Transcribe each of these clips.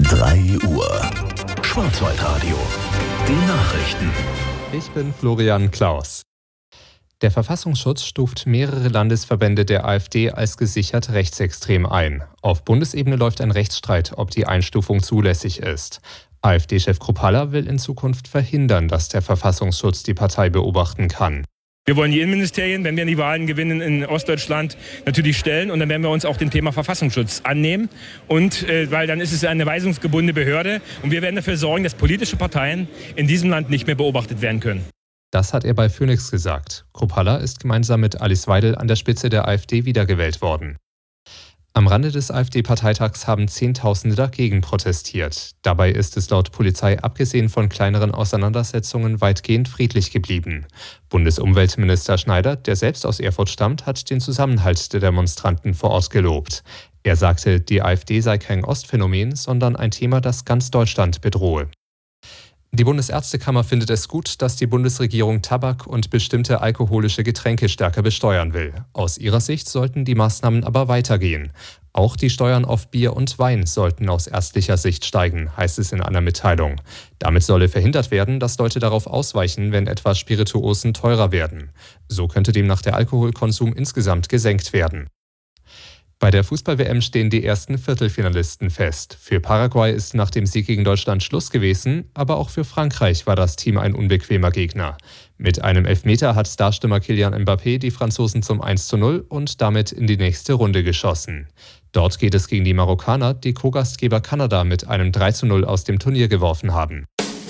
3 Uhr. Schwarzwaldradio. Die Nachrichten. Ich bin Florian Klaus. Der Verfassungsschutz stuft mehrere Landesverbände der AfD als gesichert rechtsextrem ein. Auf Bundesebene läuft ein Rechtsstreit, ob die Einstufung zulässig ist. AfD-Chef Kruppalla will in Zukunft verhindern, dass der Verfassungsschutz die Partei beobachten kann. Wir wollen die Innenministerien, wenn wir die Wahlen gewinnen in Ostdeutschland, natürlich stellen. Und dann werden wir uns auch dem Thema Verfassungsschutz annehmen. Und weil dann ist es eine weisungsgebundene Behörde. Und wir werden dafür sorgen, dass politische Parteien in diesem Land nicht mehr beobachtet werden können. Das hat er bei Phoenix gesagt. Kruppalla ist gemeinsam mit Alice Weidel an der Spitze der AfD wiedergewählt worden. Am Rande des AfD-Parteitags haben Zehntausende dagegen protestiert. Dabei ist es laut Polizei abgesehen von kleineren Auseinandersetzungen weitgehend friedlich geblieben. Bundesumweltminister Schneider, der selbst aus Erfurt stammt, hat den Zusammenhalt der Demonstranten vor Ort gelobt. Er sagte, die AfD sei kein Ostphänomen, sondern ein Thema, das ganz Deutschland bedrohe. Die Bundesärztekammer findet es gut, dass die Bundesregierung Tabak und bestimmte alkoholische Getränke stärker besteuern will. Aus ihrer Sicht sollten die Maßnahmen aber weitergehen. Auch die Steuern auf Bier und Wein sollten aus ärztlicher Sicht steigen, heißt es in einer Mitteilung. Damit solle verhindert werden, dass Leute darauf ausweichen, wenn etwa Spirituosen teurer werden. So könnte demnach der Alkoholkonsum insgesamt gesenkt werden. Bei der Fußball-WM stehen die ersten Viertelfinalisten fest. Für Paraguay ist nach dem Sieg gegen Deutschland Schluss gewesen, aber auch für Frankreich war das Team ein unbequemer Gegner. Mit einem Elfmeter hat Starstürmer Kylian Mbappé die Franzosen zum 1:0 und damit in die nächste Runde geschossen. Dort geht es gegen die Marokkaner, die Co-Gastgeber Kanada mit einem 3:0 aus dem Turnier geworfen haben.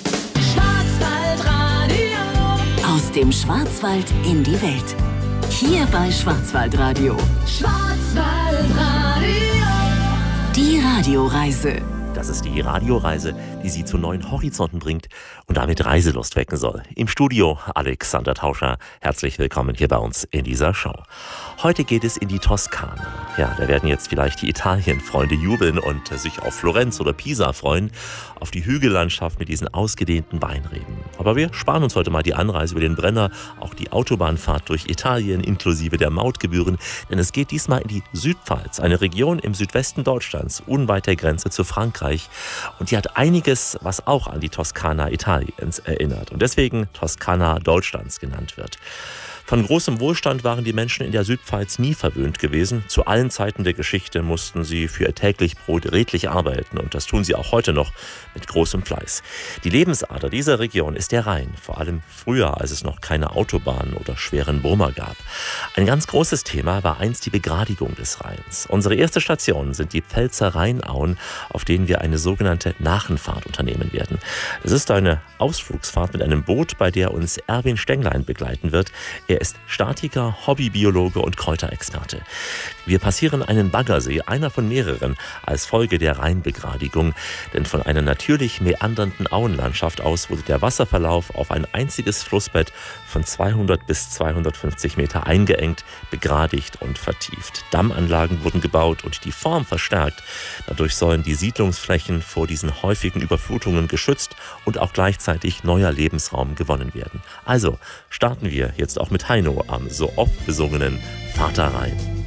Schwarzwaldradio. Aus dem Schwarzwald in die Welt. Hier bei Schwarzwaldradio. Schwarzwaldradio. Die Radioreise. Das ist die Radioreise, die Sie zu neuen Horizonten bringt und damit Reiselust wecken soll. Im Studio Alexander Tauscher. Herzlich willkommen hier bei uns in dieser Show. Heute geht es in die Toskana. Ja, da werden jetzt vielleicht die Italien-Freunde jubeln und sich auf Florenz oder Pisa freuen, auf die Hügellandschaft mit diesen ausgedehnten Weinreben. Aber wir sparen uns heute mal die Anreise über den Brenner, auch die Autobahnfahrt durch Italien inklusive der Mautgebühren, denn es geht diesmal in die Südpfalz, eine Region im Südwesten Deutschlands, unweit der Grenze zu Frankreich. Und die hat einiges, was auch an die Toskana Italiens erinnert und deswegen Toskana Deutschlands genannt wird. Von großem Wohlstand waren die Menschen in der Südpfalz nie verwöhnt gewesen. Zu allen Zeiten der Geschichte mussten sie für ihr täglich Brot redlich arbeiten und das tun sie auch heute noch mit großem Fleiß. Die Lebensader dieser Region ist der Rhein, vor allem früher, als es noch keine Autobahnen oder schweren Brummer gab. Ein ganz großes Thema war einst die Begradigung des Rheins. Unsere erste Station sind die Pfälzer Rheinauen, auf denen wir eine sogenannte Nachenfahrt unternehmen werden. Es ist eine Ausflugsfahrt mit einem Boot, bei der uns Erwin Stenglein begleiten wird. Er ist Statiker, Hobbybiologe und Kräuterexperte. Wir passieren einen Baggersee, einer von mehreren, als Folge der Rheinbegradigung. Denn von einer natürlich meandernden Auenlandschaft aus wurde der Wasserverlauf auf ein einziges Flussbett von 200 bis 250 Meter eingeengt, begradigt und vertieft. Dammanlagen wurden gebaut und die Form verstärkt. Dadurch sollen die Siedlungsflächen vor diesen häufigen Überflutungen geschützt und auch gleichzeitig neuer Lebensraum gewonnen werden. Also starten wir jetzt auch mit Heino am so oft besungenen Vater Rhein.